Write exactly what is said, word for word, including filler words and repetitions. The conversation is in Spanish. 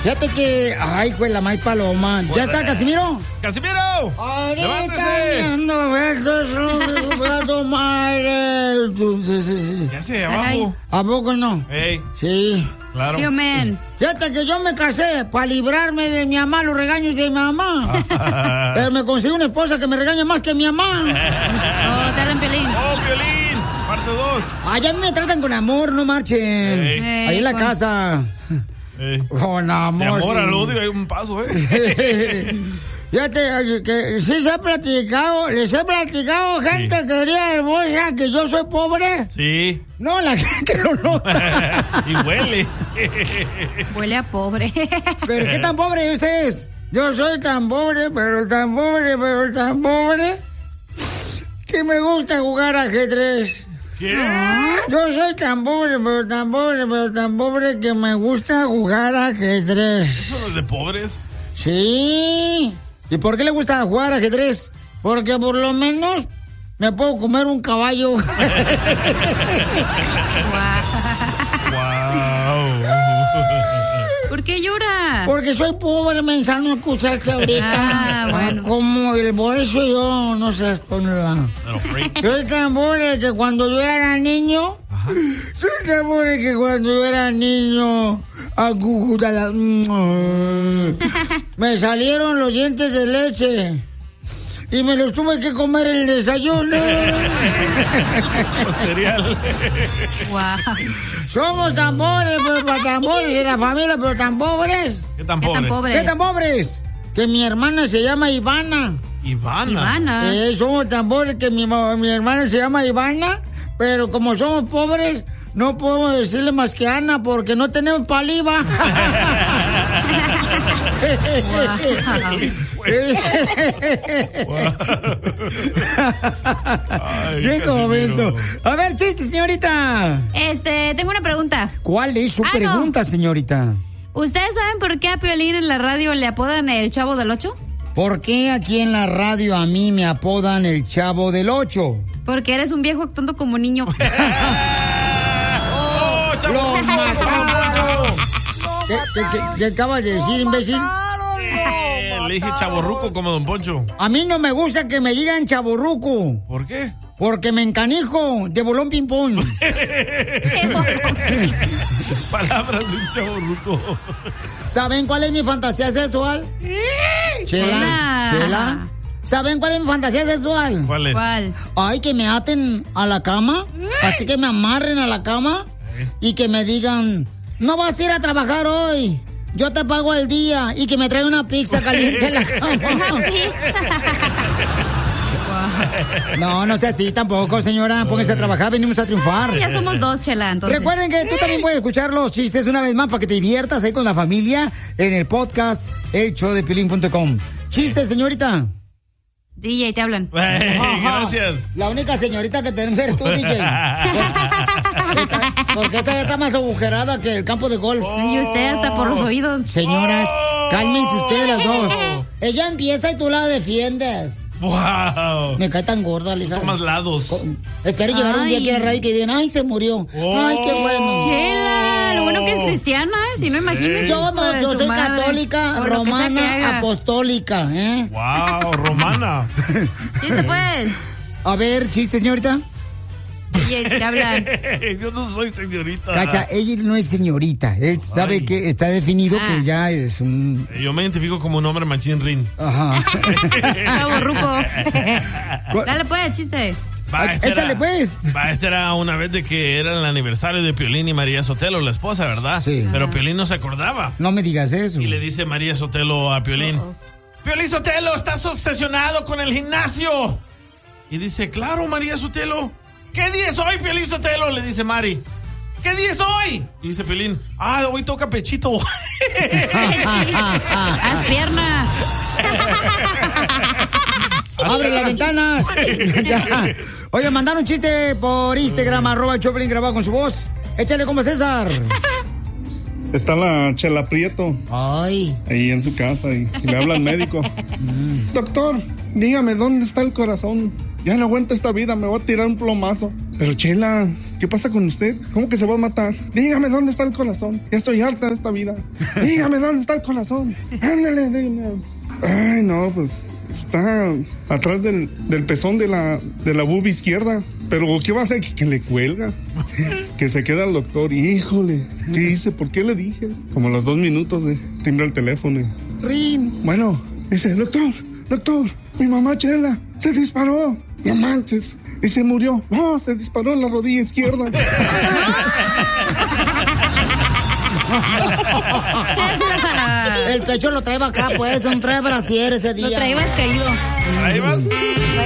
Fíjate que, ay, pues la maíz paloma. ¿Ya está, Casimiro? ¡Casimiro! Ahorita ando besos, voy a tomar. ¿Qué hace abajo? ¿A poco no? Ey. Sí. Claro. Tío, man. Fíjate que yo me casé para librarme de mi mamá, los regaños de mi mamá. Pero me conseguí una esposa que me regaña más que mi mamá. Oh, te hablan Piolín. ¡Oh, Piolín! Parte dos. Allá me tratan con amor, no marchen. Ey. Ahí en la con... casa. Ey. Con amor. De amor sí. al odio hay un paso, ¿eh? Fíjate que sí se ha platicado, les he platicado, gente Sí. querida hermosa, que yo soy pobre. Sí. No, la gente lo nota. Y huele. Huele a pobre. ¿Pero qué tan pobre ustedes? Yo soy tan pobre, pero tan pobre, pero tan pobre, que me gusta jugar ajedrez. ¿Qué? Yo soy tan pobre, pero tan pobre, pero tan pobre, que me gusta jugar ajedrez. ¿Eso no es de pobres? Sí. ¿Y por qué le gusta jugar ajedrez? Porque por lo menos me puedo comer un caballo. Wow. ¿Por qué llora? Porque soy pobre, mensa, no escuchaste ahorita. Ah, bueno. Como el bolso yo, no sé, con la... Soy tan pobre que cuando yo era niño... Ajá. Soy tan pobre que cuando yo era niño... A Gugudala, me salieron los dientes de leche. Y me los tuve que comer en el desayuno. Cereal. Wow. Somos tan pobres, pero tan pobres en la familia, pero tan pobres. ¿Qué tan ¿Qué tan pobres? pobres? ¿Qué tan pobres? Que mi hermana se llama Ivana. Ivana. Ivana. Eh, somos tan pobres que mi, mi hermana se llama Ivana, pero como somos pobres, no podemos decirle más que Ana porque no tenemos paliva. Bien como eso. A ver, chiste, señorita. Este, tengo una pregunta. ¿Cuál es su Ah, pregunta, no. señorita? ¿Ustedes saben por qué a Piolín en la radio le apodan el Chavo del Ocho? ¿Por qué aquí en la radio a mí me apodan el Chavo del Ocho? Porque eres un viejo actuando como niño. ¡Oh, chavo! ¡Lo mataron! ¿Qué, qué, qué, qué acabas de decir, imbécil? Eh, le dije chavorruco como Don Poncho. A mí no me gusta que me digan chavorruco. ¿Por qué? Porque me encanijo de bolón ping-pong. Palabras de un chavorruco. ¿Saben cuál es mi fantasía sexual? Chela, Chela. Chela. ¿Saben cuál es mi fantasía sexual? ¿Cuál es? ¿Cuál? Ay, que me aten a la cama, así que me amarren a la cama y que me digan, no vas a ir a trabajar hoy, yo te pago el día, y que me traiga una pizza caliente en la cama. Una pizza. No, no sea así tampoco, señora, póngase a trabajar, venimos a triunfar. Ya somos dos, Chela, entonces. Recuerden que tú también puedes escuchar los chistes una vez más para que te diviertas ahí con la familia en el podcast el show de piolín punto com. Chistes, señorita. D J, te hablan. Hey, Ajá. gracias. La única señorita que tenemos eres tú, D J. Porque esta, porque esta ya está más agujerada que el campo de golf. Y usted hasta por los oídos. Señoras, cálmense ustedes las dos. Ella empieza y tú la defiendes. Wow. Me cae tan gorda, hija. Tomas lados. Espero llegar un día aquí a la radio y que digan, ay, se murió. Oh. Ay, qué bueno. Chela, lo bueno que es cristiana, ¿eh? Si no, imagínese. Yo no, hijo de yo su soy madre. católica, Por lo que sea que romana, haga. apostólica, ¿eh? Wow, romana. Chiste, pues. A ver, chiste, señorita. D J, te hablan. Yo no soy señorita. Cacha, ella no es señorita. Él sabe Ay. que está definido Ah. que ya es un... Yo me identifico como un hombre machín rin. Ajá. Chavo ruco. Dale, pues, chiste. Va, esta Échale, era- pues. Va, esta era una vez de que era el aniversario de Piolín y María Sotelo, la esposa, ¿verdad? Sí. Pero Piolín no se acordaba. No me digas eso. Y le dice María Sotelo a Piolín: Uh-oh. Piolín Sotelo, estás obsesionado con el gimnasio. Y dice: claro, María Sotelo. ¿Qué día es hoy, Piolín Sotelo? Le dice Mari. ¿Qué día es hoy? Y dice Piolín: ah, hoy toca pechito. Haz pierna. ¡Abre las ventanas! Ya. Oye, mandaron un chiste por Instagram, arroba el Choplin grabado con su voz. Échale como César. Está la Chela Prieto Ay. ahí en su casa y, y le habla al médico. Doctor, dígame, ¿dónde está el corazón? ya no aguanta esta vida, me voy a tirar un plomazo. Pero Chela, ¿qué pasa con usted? ¿Cómo que se va a matar? Dígame dónde está el corazón. Ya estoy harta de esta vida. Dígame dónde está el corazón. Ándale, dígame. Ay, no, pues está atrás del, del pezón de la, de la boob izquierda. Pero ¿qué va a hacer? Que, que le cuelga. Que se queda el doctor. Híjole, ¿qué hice? ¿Por qué le dije? Como a los dos minutos de timbra el teléfono. Rin. Bueno, dice, doctor, doctor, mi mamá Chela se disparó. No manches. Y se murió. No, se disparó en la rodilla izquierda. El pecho lo trae acá, pues, no trae brasier ese día. Lo traebas caído. ¿Ahí vas?